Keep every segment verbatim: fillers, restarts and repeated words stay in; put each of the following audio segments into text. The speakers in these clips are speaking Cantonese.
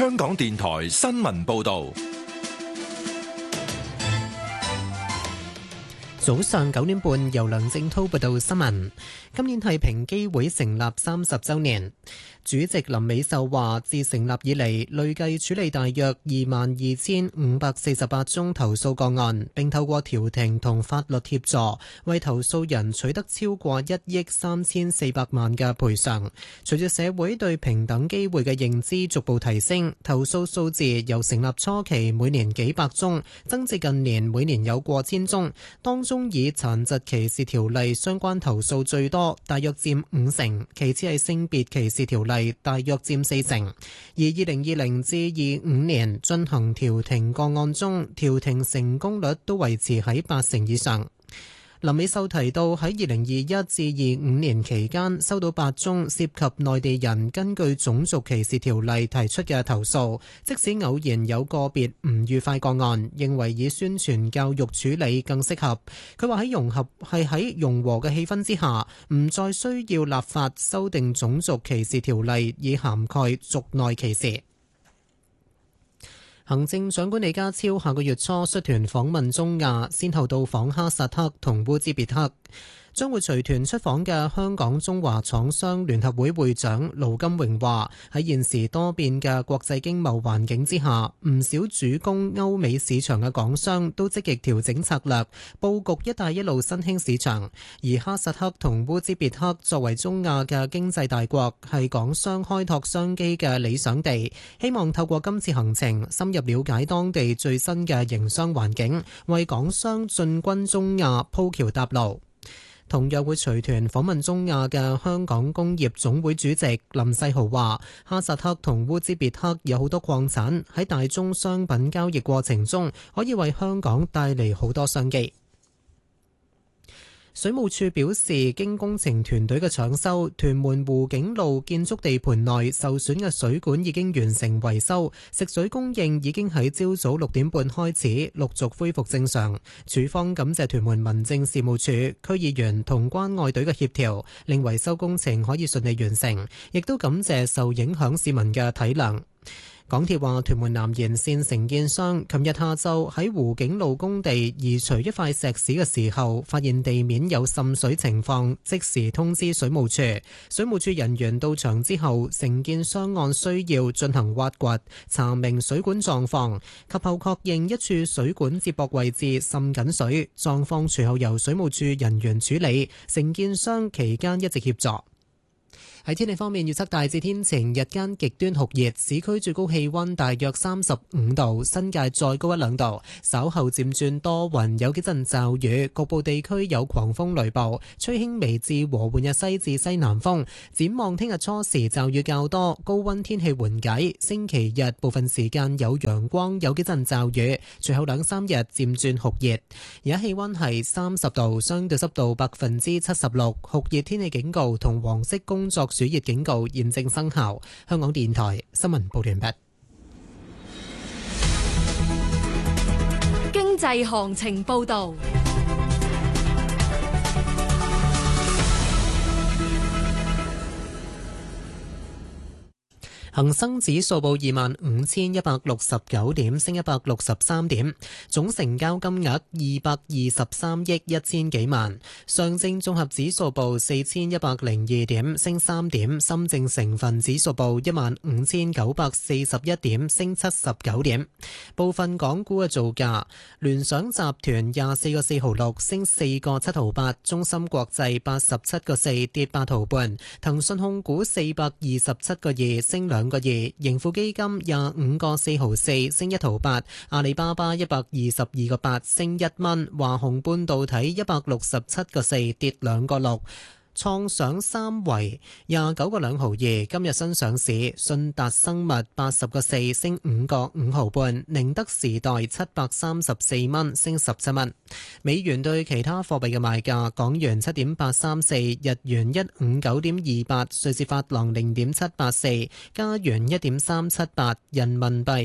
香港電台新聞報道。 早上九點半，由梁正滔報道新聞。今年係平機會成立三十週年。主席林美秀話，自成立以嚟，累計處理大約二萬二千五百四十八宗投訴個案，並透過調停同法律協助，為投訴人取得超過一億三千四百萬嘅賠償。隨住社會對平等機會嘅認知逐步提升，投訴數字由成立初期每年幾百宗，增至近年每年有過千宗，當中以殘疾歧視條例相關投訴最多，大約佔五成，其次係性別歧視條例，大約佔四成。而二零二零至二五年進行調停個案中，調停成功率都維持喺八成以上。林美秀提到，喺二零二一至二五年期間收到八宗涉及內地人根據種族歧視條例提出嘅投訴，即使偶然有個別唔愉快個案，認為以宣傳教育處理更適合。佢話喺融合係喺融和嘅氣氛之下，唔再需要立法修訂種族歧視條例以涵蓋族內歧視。行政長官李家超下個月初率團訪問中亞，先後到訪哈薩克同烏茲別克。將會隨團出訪嘅香港中華廠商聯合會會長盧金榮話：喺現時多變嘅國際經貿環境之下，唔少主攻歐美市場嘅港商都積極調整策略，佈局一帶一路新興市場。而哈薩克同烏茲別克作為中亞嘅經濟大國，係港商開拓商機嘅理想地。希望透過今次行程，深入了解當地最新嘅營商環境，為港商進軍中亞鋪橋搭路。同樣會隨團訪問中亞嘅香港工業總會主席林世豪話：哈薩克同烏茲別克有好多礦產，喺大宗商品交易過程中，可以為香港帶嚟好多商機。水務署表示，經工程團隊嘅搶修，屯門湖景路建築地盤內受損嘅水管已經完成維修，食水供應已經喺朝早六點半開始陸續恢復正常。署方感謝屯門民政事務處、區議員同關愛隊嘅協調，令維修工程可以順利完成，亦都感謝受影響市民嘅體諒。港鐵話，屯門南延線承建商琴日下晝喺湖景路工地移除一塊石屎嘅時候，發現地面有滲水情況，即時通知水務處。水務處人員到場之後，承建商按需要進行挖掘，查明水管狀況，及後確認一處水管接駁位置滲緊水，狀況隨後由水務處人員處理，承建商期間一直協助。喺天氣方面，預測大致天晴，日間極端酷熱，市區最高氣溫大約三十五度，新界再高一兩度。稍後漸轉多雲，有幾陣驟雨，局部地區有狂風雷暴，吹輕微至和緩嘅西至西南風。展望聽日初時驟雨較多，高溫天氣緩解。星期日部分時間有陽光，有幾陣驟雨，隨後兩三日漸轉酷熱。而家氣溫係三十度，相對濕度百分之七十六，酷熱天氣警告同黃色工作暑熱警告現正生效。香港電台新聞報完畢。 經濟行情報道。 恒生指數報二萬五千一百六十九點，升一百六十三點，總成交金額二百二十三億一千幾萬。上證綜合指數報四千一百零二點，升三點。深證成分指數報一萬五千九百四十一點，升七十九點。部分港股嘅造價：聯想集團廿四個四毫六，升四個七毫八；中芯國際八十七個四，跌八毫半；騰訊控股四百二十七個二，升兩個二，盈富基金廿五個四毫四，升一毫八，阿里巴巴一百二十二個八，升一蚊，華虹半導體一百六十七個四，跌兩個六。創上三圍廿九個兩毫二，今日新上市。信達生物八十個四，升五個五毫半。寧德時代七百三十四蚊，升十七蚊。美元對其他貨幣嘅賣價：港元七點八三四，日元一五九點二八，瑞士法郎零點七八四，加元一點三七八，人民幣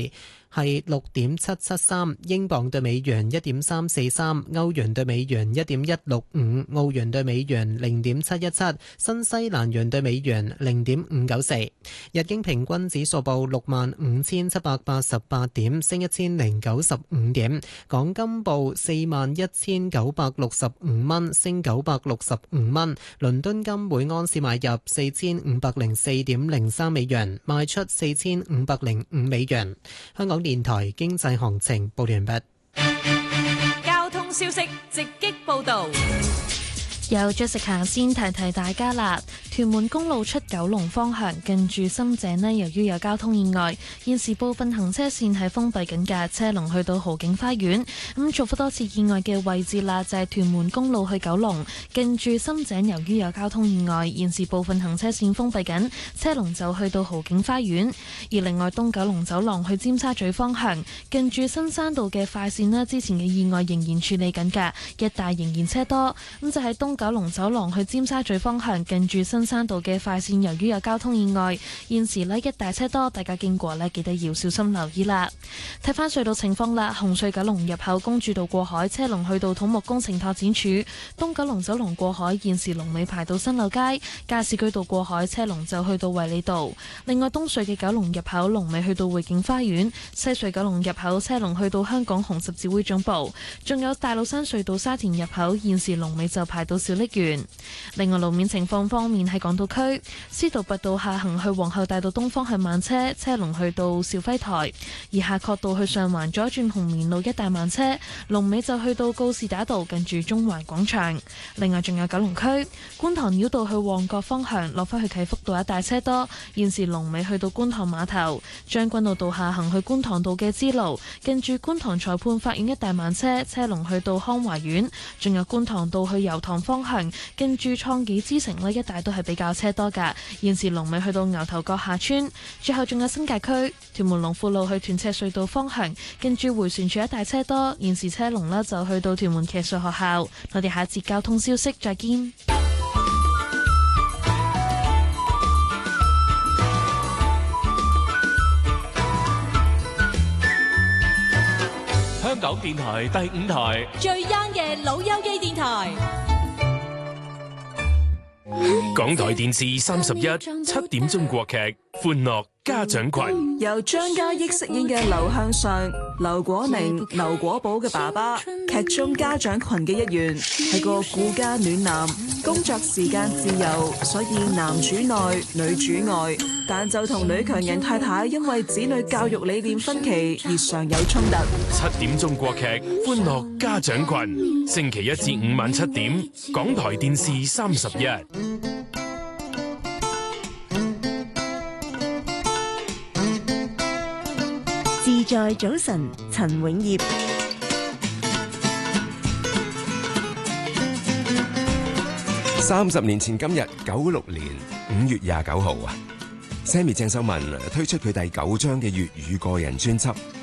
係六點七七三，英鎊對美元一點三四三，歐元對美元一點一六五，澳元對美元零點七一七，新西蘭元對美元零點五九四。日經平均指數報六萬五千七百八十八點，升一千零九十五點。港金報四萬一千九百六十五蚊，升九百六十五蚊。倫敦金每安士買入四千五百零四點零三美元，賣出四千五百零五美元。香港電台經濟行情報完畢。 交通消息直擊報道。 有 Jessica 先提提大家啦，屯門公路出九龍方向近住深井呢，由於有交通意外，現時部分行車線係封閉緊嘅，車龍去到豪景花園。咁重複多次意外嘅位置啦，就係屯門公路去九龍近住深井，由於有交通意外，現時部分行車線封閉緊，車龍就去到豪景花園。而另外東九龍走廊去尖沙咀方向近住新山道嘅快線呢，之前嘅意外仍然處理緊嘅，一帶仍然車多。咁就喺東九龍走廊去尖沙咀方向近住新山道嘅快線，由於有交通意外，現時呢一大車多，大家經過呢記得要小心留意啦。睇翻隧道情況啦，紅隧九龍入口公主道過海車龍去到土木工程拓展處，東九龍走廊過海現時龍尾排到新柳街，加士居道過海車龍就去到衛理道。另外東隧嘅九龍入口龍尾去到匯景花園，西隧九龍入口車龍去到香港紅十字會總部，仲有大老山隧道沙田入口現時龍尾就排到小瀝源。另外路面情況方面，喺港島區司徒拔道下行去皇后大道東方向慢車，車龍去到肇輝台；而夏慤道去上環左轉紅棉路一帶慢車，龍尾就去到告士打道近住中環廣場。另外仲有九龍區觀塘繞道去旺角方向落返去啟福道一帶車多，現時龍尾去到觀塘碼頭。將軍澳道下行去觀塘道嘅支路近住觀塘裁判法院一帶慢車，車龍去到康華苑。仲有觀塘道去油塘方向跟住創紀之城呢一帶都係比較車多噶，現時龍尾去到牛頭角下村。最後仲有新界區屯門龍富路去屯赤隧道方向，跟住回旋處一帶車多，現時車龍呢就去到屯門騎術學校。我哋下一節交通消息再見。 香港電台第五台最 young 嘅老友記電台。 港台電視三十一七點鐘國劇《歡樂家長群》， 由張嘉益飾演嘅劉向上、劉果寧、劉果寶嘅爸爸，劇中家長群嘅一員，係個顧家暖男，工作時間自由，所以男主內女主外，但就同女強人太太因為子女教育理念分歧而常有衝突。 七點鐘國劇《歡樂家長群》，星期一至五晚七點，港台電視三十一。 自在早晨，陳永業。 三十年前今日，九六年五月廿九號啊，Sammy 鄭秀文推出佢第九張嘅粵語個人專輯《